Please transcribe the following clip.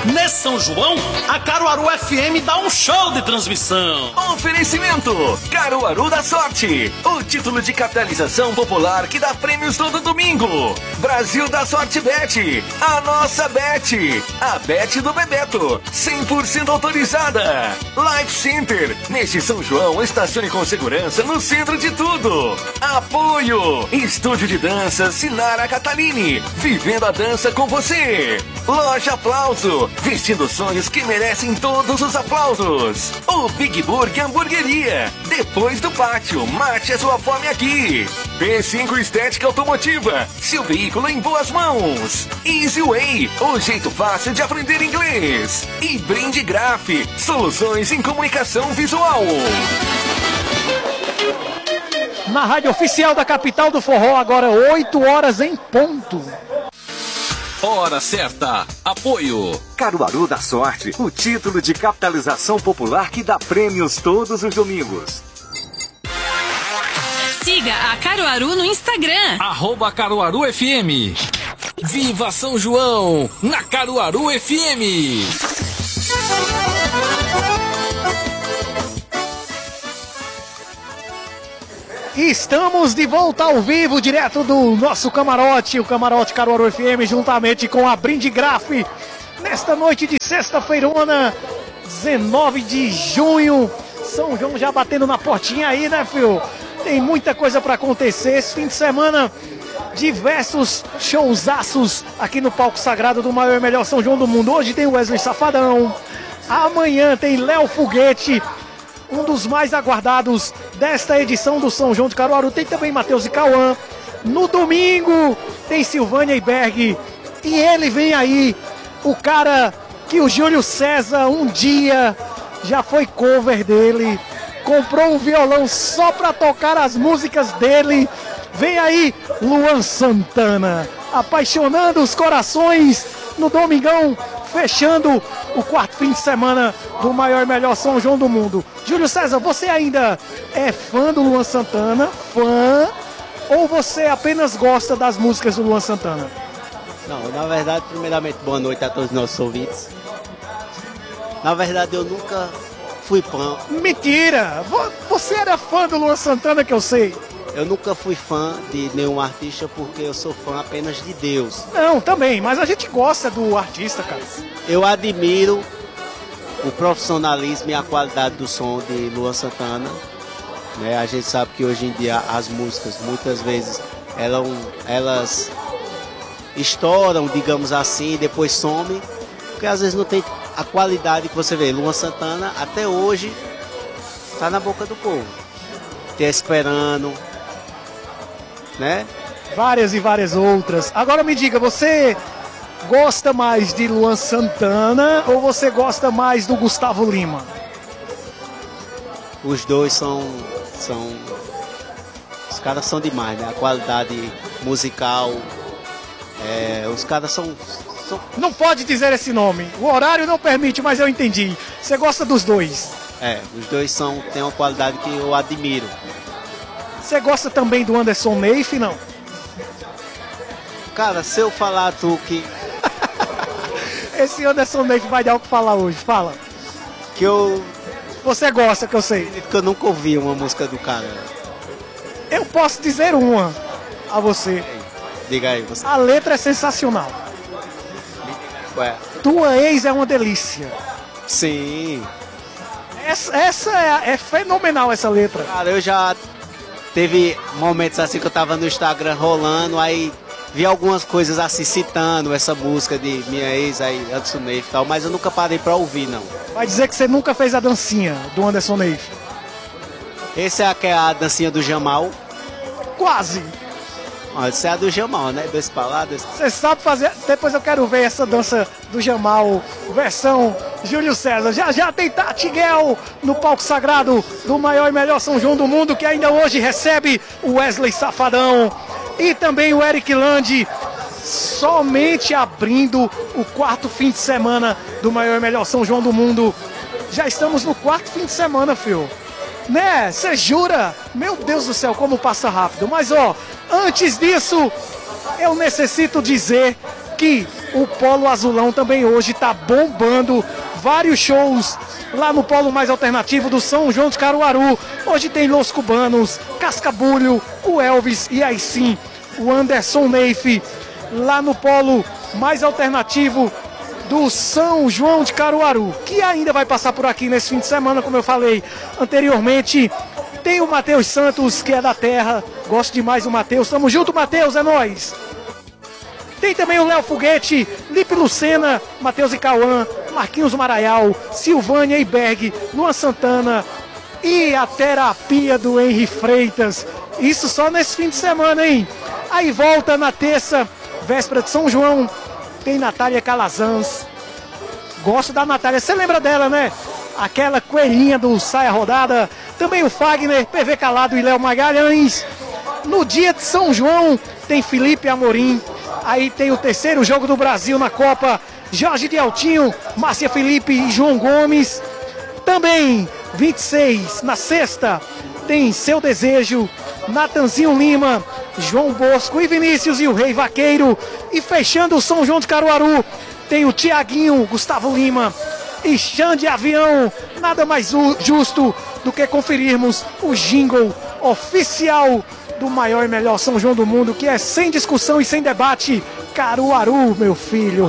Nesse São João, a Caruaru FM dá um show de transmissão. Oferecimento Caruaru da Sorte, o título de capitalização popular que dá prêmios todo domingo. Brasil da Sorte Bet, a nossa Bet, a Bet do Bebeto, 100% autorizada. Life Center, neste São João, estacione com segurança no centro de tudo. Apoio, Estúdio de Dança Sinara Catalini, vivendo a dança com você. Loja Aplauso, vestindo sonhos que merecem todos os aplausos. O Big Burger Hamburgueria, depois do pátio, mate a sua fome aqui. P5 Estética Automotiva, seu veículo em boas mãos. Easy Way, o jeito fácil de aprender inglês. E Brinde Graph, soluções em comunicação visual. Na rádio oficial da capital do forró, agora 8 horas em ponto. Hora certa. Apoio Caruaru da Sorte, o título de capitalização popular que dá prêmios todos os domingos. Siga a Caruaru no Instagram. @CaruaruFM. Viva São João na Caruaru FM. Estamos de volta ao vivo, direto do nosso camarote, o Camarote Caruaru FM, juntamente com a Brinde Graph, nesta noite de sexta-feirona, 19 de junho. São João já batendo na portinha aí, né, filho? Tem muita coisa pra acontecer esse fim de semana. Diversos showzaços aqui no palco sagrado do maior e melhor São João do mundo. Hoje tem Wesley Safadão, amanhã tem Léo Foguete, um dos mais aguardados desta edição do São João de Caruaru. Tem também Matheus e Cauã. No domingo tem Silvânia e Berg. E ele vem aí, o cara que o Júlio César um dia já foi cover dele, comprou um violão só pra tocar as músicas dele. Vem aí Luan Santana, apaixonando os corações no domingão, fechando o quarto fim de semana do maior e melhor São João do mundo. Júlio César, você ainda é fã do Luan Santana? Fã? Ou você apenas gosta das músicas do Luan Santana? Não, na verdade, primeiramente, boa noite a todos os nossos ouvintes. Na verdade, eu nunca fui fã. Mentira! Você era fã do Luan Santana, que eu sei. Eu nunca fui fã de nenhum artista porque eu sou fã apenas de Deus. Não, também, mas a gente gosta do artista, cara. Eu admiro o profissionalismo e a qualidade do som de Luan Santana. Né? A gente sabe que hoje em dia as músicas, muitas vezes, elas estouram, digamos assim, e depois somem, porque às vezes não tem a qualidade que você vê. Luan Santana, até hoje, está na boca do povo. Te esperando, né? Várias e várias outras. Agora me diga, você gosta mais de Luan Santana ou você gosta mais do Gustavo Lima? Os dois são os caras são demais, né? A qualidade musical, os caras são... Não pode dizer esse nome, o horário não permite, mas eu entendi. Você gosta dos dois? Os dois têm uma qualidade que eu admiro. Você gosta também do Anderson Neif, não? Cara, se eu falar tu que... Esse Anderson Neif vai dar o que falar hoje, fala. Que eu... Você gosta, que eu sei. Que eu nunca ouvi uma música do cara. Eu posso dizer uma a você. Diga aí, você. A letra é sensacional. Ué. Tua ex é uma delícia. Sim. Essa é fenomenal, essa letra. Cara, eu já... Teve momentos assim que eu tava no Instagram rolando, aí vi algumas coisas assim citando essa música de minha ex aí, Anderson Neif e tal, mas eu nunca parei pra ouvir, não. Vai dizer que você nunca fez a dancinha do Anderson Neif? Esse é a dancinha do Jamal. Quase. Essa é a do Jamal, né? Desse pra lá, desse... Você sabe fazer... Depois eu quero ver essa dança do Jamal, versão Júlio César. Já tem Tati Guel no palco sagrado do maior e melhor São João do mundo, que ainda hoje recebe o Wesley Safadão e também o Eric Lande, somente abrindo o quarto fim de semana do maior e melhor São João do mundo. Já estamos no quarto fim de semana, filho. Né? Você jura? Meu Deus do céu, como passa rápido. Mas, ó, antes disso, eu necessito dizer que O Polo Azulão também hoje tá bombando. Vários shows lá no Polo mais alternativo do São João de Caruaru. Hoje tem Los Cubanos, Cascabulho, o Elvis e aí sim o Anderson Neif. Lá no Polo mais alternativo do São João de Caruaru, que ainda vai passar por aqui nesse fim de semana, como eu falei anteriormente. Tem o Matheus Santos, que é da terra. Gosto demais do Matheus. Tamo junto, Matheus, é nóis. Tem também o Léo Foguete, Lipe Lucena, Matheus e Cauã, Marquinhos Maraial, Silvânia e Berg, Luan Santana e a terapia do Henry Freitas. Isso só nesse fim de semana, hein? Aí volta na terça, véspera de São João, tem Natália Calazans. Gosto da Natália, você lembra dela, né? Aquela coelhinha do Saia Rodada. Também o Fagner, PV Calado e Léo Magalhães. No dia de São João tem Felipe Amorim. Aí tem o terceiro jogo do Brasil na Copa, Jorge de Altinho, Márcia Felipe e João Gomes. Também 26 na sexta tem Seu Desejo, Natanzinho Lima, João Bosco e Vinícius e o Rei Vaqueiro. E fechando o São João de Caruaru tem o Tiaguinho, Gustavo Lima e Xande Avião. Nada mais justo do que conferirmos o jingle oficial do maior e melhor São João do mundo, que é sem discussão e sem debate, Caruaru, meu filho.